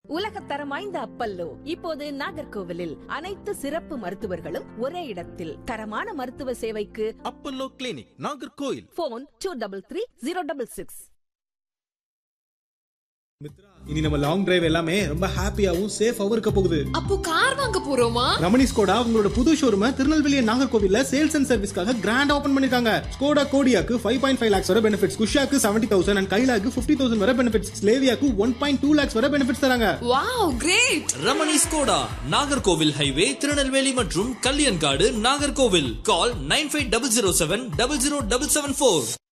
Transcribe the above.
உலகத்தரம் வாய்ந்த அப்பல்லோ இப்போது நாகர்கோவிலில் அனைத்து சிறப்பு மருத்துவர்களும் ஒரே இடத்தில். தரமான மருத்துவ சேவைக்கு அப்பல்லோ கிளினிக், நாகர்கோவில். போன் 233066. இனி நம்ம லாங் டிரைவ் எல்லாமே ரொம்ப ஹாப்பியாவும் சேஃபாவும் இருக்க போகுது. அப்போ கார் வாங்க போறோமா? ரமணி ஸ்கோடா உங்களோட புது ஷோரூமை திருநெல்வேலி நாகர்கோவில்ல சேல்ஸ் அண்ட் சர்வீஸ்க்காக கிராண்ட் ஓபன் பண்ணிருக்காங்க. ஸ்கோடா கோடியாக்கு 5.5 lakhs வரை பெனிஃபிட்ஸ், குஷாக்கு 70,000 அண்ட் கைலாக்கு 50,000 வரை பெனிஃபிட்ஸ், ஸ்லேவியாக்கு 1.2 lakhs வரை பெனிஃபிட்ஸ் தராங்க. Wow, great! Ramani Skoda, Nagercoil highway, Tirunelveli மற்றும் கல்யாண்காடு, நாகர்கோவில். கால் 9500700774.